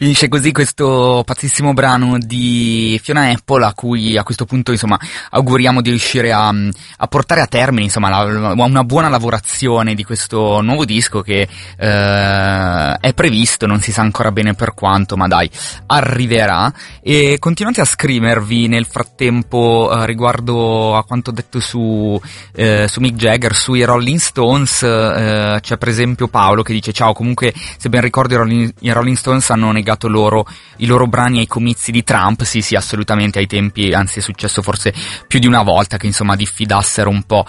Finisce così questo pazzissimo brano di Fiona Apple, a cui a questo punto insomma auguriamo di riuscire a portare a termine insomma una buona lavorazione di questo nuovo disco che è previsto, non si sa ancora bene per quanto, ma dai, arriverà. E continuate a scrivervi nel frattempo riguardo a quanto detto su Mick Jagger, sui Rolling Stones. C'è per esempio Paolo che dice: ciao, comunque se ben ricordo i Rolling Stones hanno negato i loro brani ai comizi di Trump. Sì, assolutamente, ai tempi, anzi è successo forse più di una volta che insomma diffidassero un po'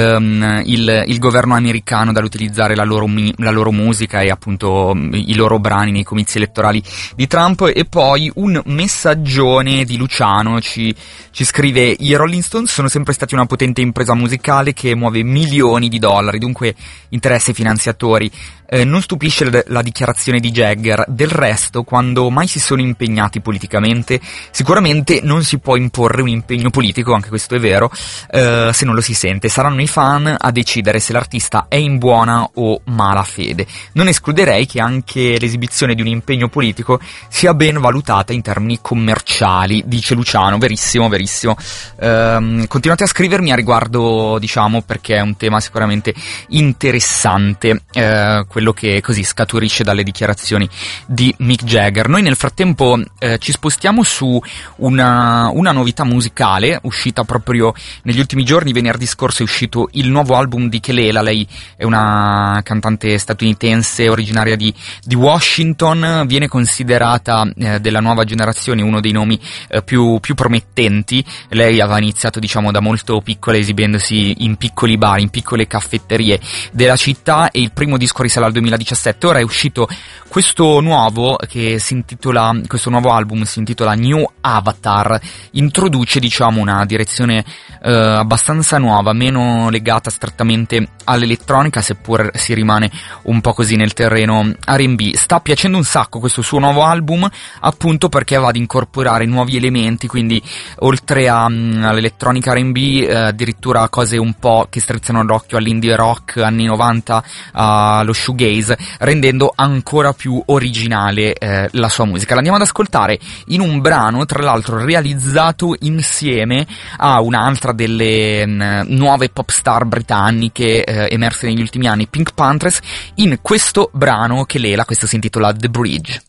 il governo americano dall'utilizzare la loro musica e appunto i loro brani nei comizi elettorali di Trump. E poi un messaggione di Luciano ci scrive: i Rolling Stones sono sempre stati una potente impresa musicale che muove milioni di dollari, dunque interessi finanziatori. Non stupisce la dichiarazione di Jagger. Del resto, quando mai si sono impegnati politicamente, sicuramente non si può imporre un impegno politico, anche questo è vero, se non lo si sente. Saranno i fan a decidere se l'artista è in buona o mala fede. Non escluderei che anche l'esibizione di un impegno politico sia ben valutata in termini commerciali, dice Luciano. Verissimo. Continuate a scrivermi a riguardo, diciamo, perché è un tema sicuramente interessante, quello che così scaturisce dalle dichiarazioni di Mick Jagger. Noi nel frattempo ci spostiamo su una novità musicale uscita proprio negli ultimi giorni. Venerdì scorso è uscito il nuovo album di Kelela. Lei è una cantante statunitense originaria di Washington, viene considerata della nuova generazione uno dei nomi più promettenti. Lei aveva iniziato, diciamo, da molto piccola, esibendosi in piccoli bar, in piccole caffetterie della città, e il primo disco risale al 2017. Ora è uscito questo nuovo album, si intitola New Avatar. Introduce, diciamo, una direzione abbastanza nuova, meno legata strettamente all'elettronica, seppur si rimane un po' così nel terreno R&B. Sta piacendo un sacco questo suo nuovo album, appunto perché va ad incorporare nuovi elementi, quindi oltre all'elettronica R&B addirittura cose un po' che strizzano l'occhio all'indie rock anni 90, allo shoegaze, rendendo ancora più originale la sua musica. L'andiamo ad ascoltare in un brano, tra l'altro realizzato insieme a un'altra delle nuove pop star britanniche emerse negli ultimi anni, Pink Panthers, in questo brano che Kelela, questo si intitola The Bridge.